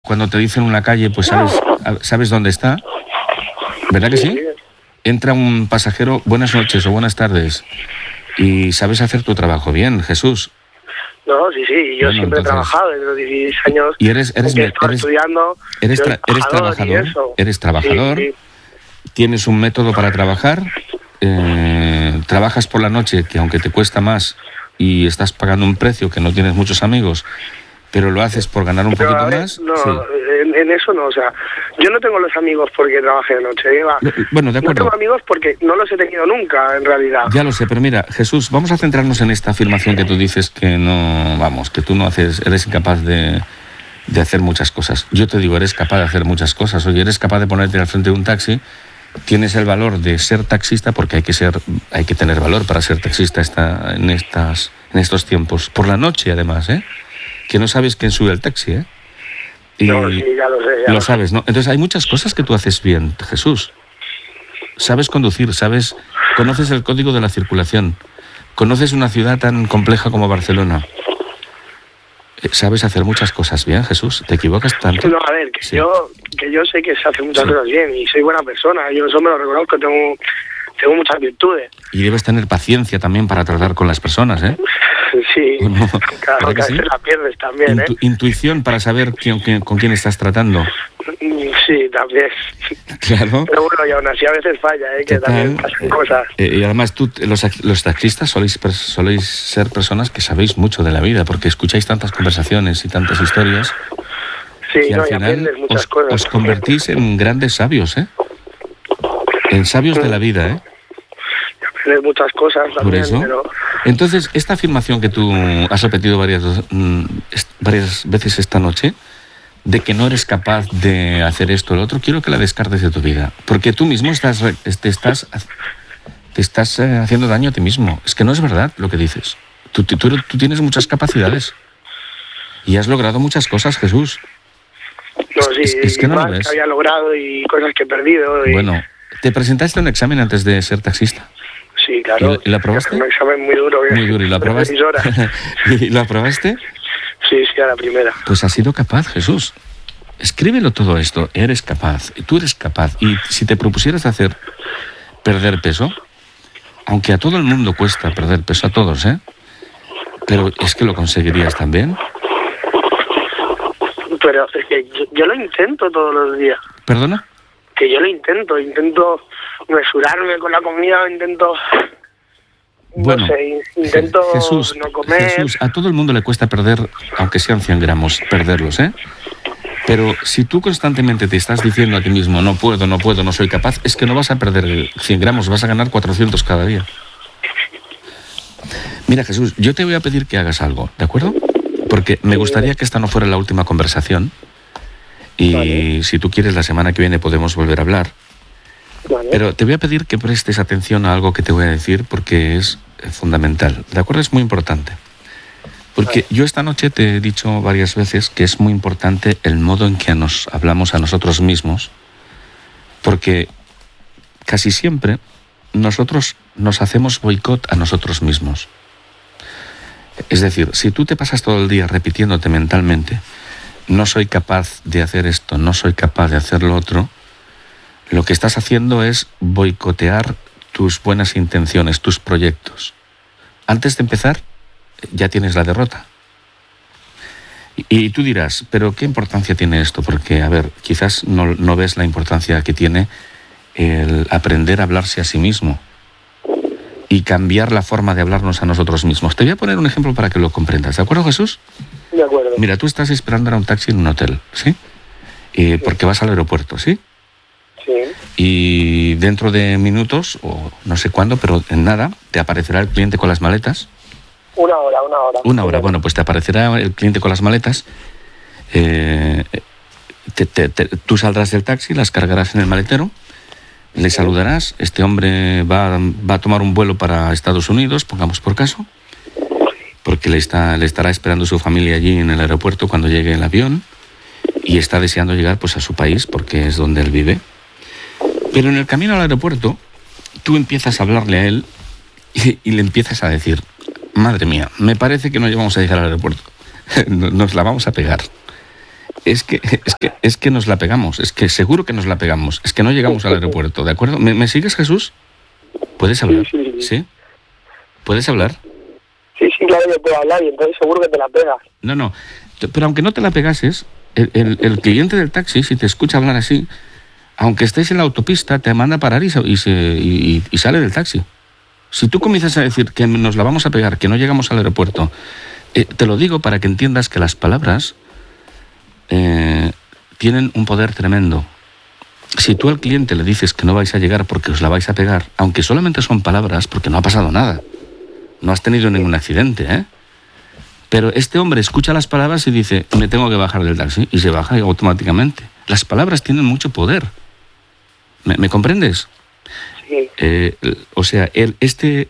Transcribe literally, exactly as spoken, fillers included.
cuando te dicen una calle, pues sabes, sabes dónde está, ¿verdad que sí? Entra un pasajero, buenas noches o buenas tardes, y sabes hacer tu trabajo bien, Jesús. No, sí, sí, yo bueno, siempre entonces, he trabajado desde los dieciséis años. Y eres, eres, eres, eres estudiando. Eres, tra eres trabajador, eres trabajador, sí, sí. Tienes un método para trabajar, eh, trabajas por la noche, que aunque te cuesta más y estás pagando un precio que no tienes muchos amigos, pero lo haces por ganar un pero poquito ver, más. No, sí. en, en eso no, o sea, yo no tengo los amigos porque trabaje de noche. ¿eh? Bueno, de acuerdo. No tengo amigos porque no los he tenido nunca, en realidad. Ya lo sé, pero mira, Jesús, vamos a centrarnos en esta afirmación que tú dices que no, vamos, que tú no haces, eres incapaz de, de hacer muchas cosas. Yo te digo, eres capaz de hacer muchas cosas. Oye, eres capaz de ponerte al frente de un taxi, tienes el valor de ser taxista, porque hay que ser, hay que tener valor para ser taxista esta, en estas, en estos tiempos. Por la noche, además, ¿eh? Que no sabes quién sube al taxi, ¿eh? Y no, sí, ya lo sé. Ya lo sabes, ¿no? Entonces hay muchas cosas que tú haces bien, Jesús. Sabes conducir, sabes, conoces el código de la circulación, conoces una ciudad tan compleja como Barcelona. Sabes hacer muchas cosas bien, Jesús. ¿Te equivocas tanto? No, a ver, que, sí. yo, que yo sé que se hacen muchas sí. cosas bien y soy buena persona. Yo eso me lo reconozco, tengo, tengo muchas virtudes. Y debes tener paciencia también para tratar con las personas, ¿eh? Sí, no, claro, que a veces sí? la pierdes también, Intu ¿eh? Intuición para saber quién, quién, con quién estás tratando. Sí, también. Claro. Pero bueno, y aún así a veces falla, ¿eh? Que Total, también pasan cosas. Eh, y además tú, los, los taxistas soléis, soléis ser personas que sabéis mucho de la vida, porque escucháis tantas conversaciones y tantas historias. Sí, que no, al y final aprendes muchas os, cosas. Os convertís en grandes sabios, ¿eh? En sabios sí. de la vida, ¿eh? Aprendes muchas cosas también. Por eso. Pero... Entonces, esta afirmación que tú has repetido varias, mm, varias veces esta noche, de que no eres capaz de hacer esto o lo otro, quiero que la descartes de tu vida. Porque tú mismo estás, te estás, te estás eh, haciendo daño a ti mismo. Es que no es verdad lo que dices. Tú, tú, tú tienes muchas capacidades. Y has logrado muchas cosas, Jesús. No, sí, es, es que no más lo ves. que había logrado y cosas que he perdido. Y... Bueno, ¿te presentaste un examen antes de ser taxista? Sí, claro. ¿Y, y la aprobaste? Un examen muy duro. Muy duro. ¿Y la aprobaste? ¿Y lo aprobaste? Sí, sí, a la primera. Pues has sido capaz, Jesús. Escríbelo todo esto. Eres capaz. Tú eres capaz. Y si te propusieras hacer perder peso, aunque a todo el mundo cuesta perder peso, a todos, ¿eh? Pero es que lo conseguirías también. Pero es que yo, yo lo intento todos los días. ¿Perdona? Que yo lo intento. Intento mesurarme con la comida, intento... Bueno, no sé, intento Jesús, no comer... Jesús, a todo el mundo le cuesta perder, aunque sean cien gramos, perderlos, ¿eh? Pero si tú constantemente te estás diciendo a ti mismo, no puedo, no puedo, no soy capaz, es que no vas a perder cien gramos, vas a ganar cuatrocientos cada día. Mira, Jesús, yo te voy a pedir que hagas algo, ¿de acuerdo? Porque me gustaría que esta no fuera la última conversación. Y vale. Si tú quieres, la semana que viene podemos volver a hablar. Vale. Pero te voy a pedir que prestes atención a algo que te voy a decir porque es fundamental. ¿De acuerdo? Es muy importante. Porque yo esta noche te he dicho varias veces que es muy importante el modo en que nos hablamos a nosotros mismos, porque casi siempre nosotros nos hacemos boicot a nosotros mismos. Es decir, si tú te pasas todo el día repitiéndote mentalmente, no soy capaz de hacer esto, no soy capaz de hacer lo otro, lo que estás haciendo es boicotear tus buenas intenciones, tus proyectos. Antes de empezar, ya tienes la derrota. Y, y tú dirás, ¿pero qué importancia tiene esto? Porque, a ver, quizás no, no ves la importancia que tiene el aprender a hablarse a sí mismo y cambiar la forma de hablarnos a nosotros mismos. Te voy a poner un ejemplo para que lo comprendas. ¿De acuerdo, Jesús? De acuerdo. Mira, tú estás esperando a un taxi en un hotel, ¿sí? Eh, sí. Porque vas al aeropuerto, ¿sí? Sí. Y dentro de minutos, o no sé cuándo, pero en nada, te aparecerá el cliente con las maletas. Una hora, una hora. Una hora, bueno, pues te aparecerá el cliente con las maletas. Eh, te, te, te, tú saldrás del taxi, las cargarás en el maletero, le saludarás. Este hombre va, va a tomar un vuelo para Estados Unidos, pongamos por caso, porque le, está, le estará esperando su familia allí en el aeropuerto cuando llegue el avión y está deseando llegar pues a su país porque es donde él vive. Pero en el camino al aeropuerto, tú empiezas a hablarle a él y, y le empiezas a decir: madre mía, me parece que no vamos a llegar al aeropuerto, nos la vamos a pegar. Es que, es, que, es que nos la pegamos, es que seguro que nos la pegamos, es que no llegamos al aeropuerto, ¿de acuerdo? ¿Me, me sigues, Jesús? ¿Puedes hablar? Sí, sí, sí. ¿Sí? ¿Puedes hablar? Sí, sí, claro, yo puedo hablar y entonces seguro que te la pegas. No, no, pero aunque no te la pegases, el, el, el cliente del taxi, si te escucha hablar así, aunque estés en la autopista, te manda a parar y, se, y, se, y, y sale del taxi. Si tú comienzas a decir que nos la vamos a pegar, que no llegamos al aeropuerto, eh, te lo digo para que entiendas que las palabras eh, tienen un poder tremendo. Si tú al cliente le dices que no vais a llegar porque os la vais a pegar, aunque solamente son palabras, porque no ha pasado nada, no has tenido ningún accidente, ¿eh? Pero este hombre escucha las palabras y dice, me tengo que bajar del taxi, y se baja automáticamente. Las palabras tienen mucho poder. ¿Me, ¿me comprendes? Sí. Eh, o sea, el, este,